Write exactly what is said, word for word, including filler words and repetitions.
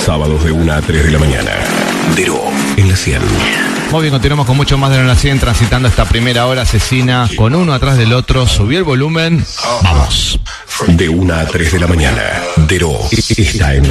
Sábados de una a tres de la mañana. Dero en la cien. Muy bien, continuamos con mucho más de la cien, transitando esta primera hora asesina con uno atrás del otro. Subí el volumen. Vamos. De una a tres de la mañana. Dero está en